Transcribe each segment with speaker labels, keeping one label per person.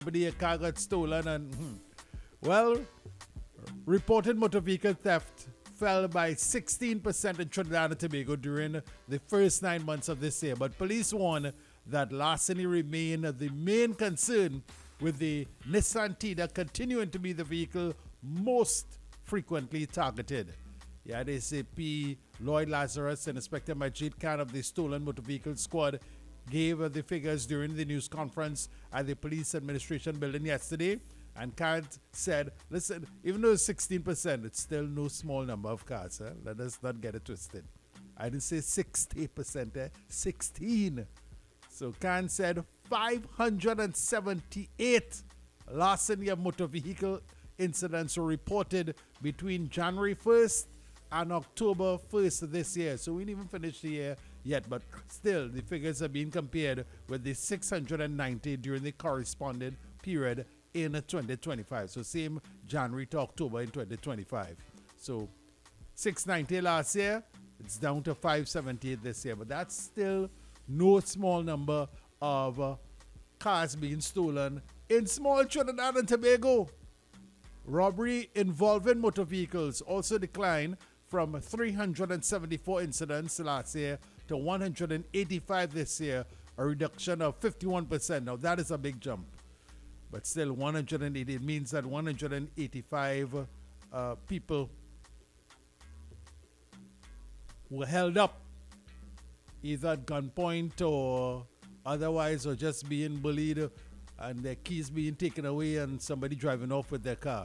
Speaker 1: Somebody a car got stolen and well, reported motor vehicle theft fell by 16% in Trinidad and Tobago during the first 9 months of this year. But police warn that larceny remain the main concern, with the Nissan Tida continuing to be the vehicle most frequently targeted. Yeah, they say P. Lloyd Lazarus and Inspector Majid Khan of the Stolen Motor Vehicle Squad gave the figures during the news conference at the Police Administration building yesterday. And Khan said, listen, even though it's 16%, it's still no small number of cars. Let us not get it twisted. I didn't say 60%, 16. So Khan said 578 larceny of motor vehicle incidents were reported between January 1st and October 1st this year. So we didn't even finish the year yet, but still the figures are being compared with the 690 during the corresponding period in 2025. So same January to October in 2025. So 690 last year, it's down to 578 this year, but that's still no small number of cars being stolen in small Trinidad and Tobago. Robbery involving motor vehicles also declined from 374 incidents last year to 185 this year, a reduction of 51%. Now that is a big jump. But still 180, it means that 185 people were held up either at gunpoint or otherwise, or just being bullied and their keys being taken away and somebody driving off with their car.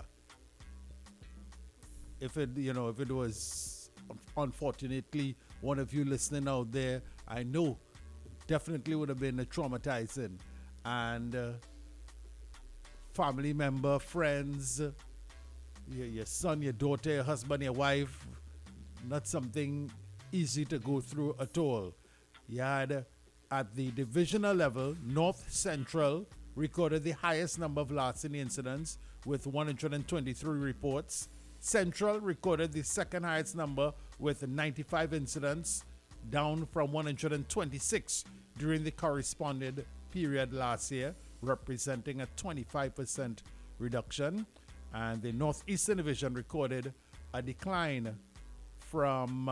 Speaker 1: If it was unfortunately one of you listening out there, I know definitely would have been traumatizing. And family member, friends, your son, your daughter, your husband, your wife, not something easy to go through at all. You had at the divisional level, North Central recorded the highest number of larceny incidents with 123 reports. Central recorded the second highest number with 95 incidents, down from 126 during the corresponding period last year, representing a 25% reduction. And the Northeastern Division recorded a decline from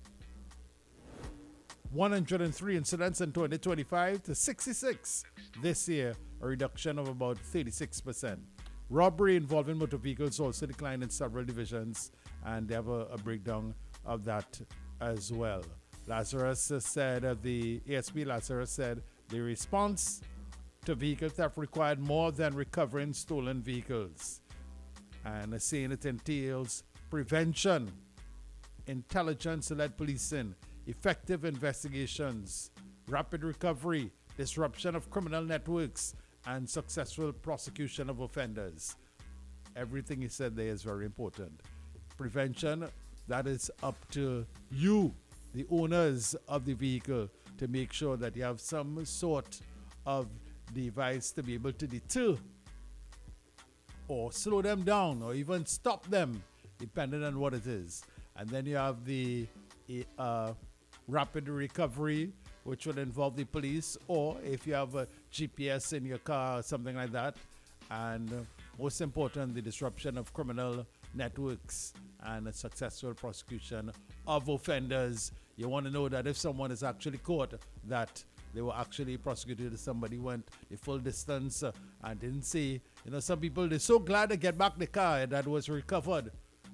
Speaker 1: 103 incidents in 2025 to 66 this year, a reduction of about 36%. Robbery involving motor vehicles also declined in several divisions, and they have a breakdown of that as well. Lazarus said, the ASP Lazarus said, the response to vehicle theft required more than recovering stolen vehicles. And saying it entails prevention, intelligence-led policing, effective investigations, rapid recovery, disruption of criminal networks, and successful prosecution of offenders. Everything he said there is very important. Prevention, that is up to you, the owners of the vehicle, to make sure that you have some sort of device to be able to deter or slow them down or even stop them, depending on what it is. And then you have the rapid recovery, which would involve the police, or if you have a GPS in your car or something like that. And most important, the disruption of criminal networks and a successful prosecution of offenders. You want to know that if someone is actually caught, that they were actually prosecuted, if somebody went the full distance and didn't see. Some people, they're so glad to get back the car that was recovered.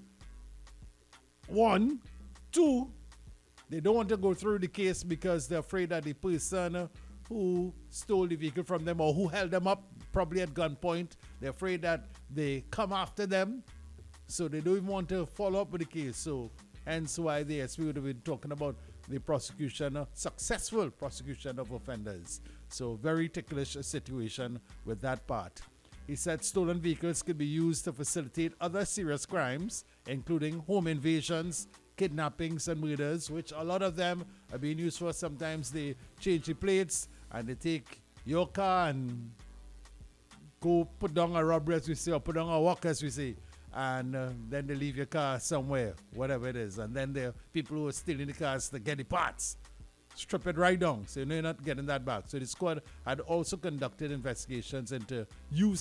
Speaker 1: One. Two, they don't want to go through the case because they're afraid that the person who stole the vehicle from them or who held them up, probably at gunpoint, they're afraid that they come after them. So they don't even want to follow up with the case. So hence why the ASP would have been talking about the prosecution, successful prosecution of offenders. So very ticklish situation with that part. He said stolen vehicles could be used to facilitate other serious crimes, including home invasions, kidnappings and murders, which a lot of them are being used for. Sometimes they change the plates and they take your car and go put down a robbery, as we say, or put down a walk, as we say, and then they leave your car somewhere, whatever it is. And then there are people who are stealing the cars to get the parts. strip it right down. So you know you're not getting that back. So the squad had also conducted investigations into use